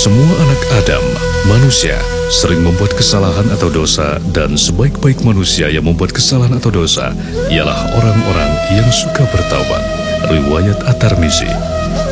Semua anak Adam, manusia, sering membuat kesalahan atau dosa, dan sebaik-baik manusia yang membuat kesalahan atau dosa ialah orang-orang yang suka bertaubat. Riwayat At-Tirmizi.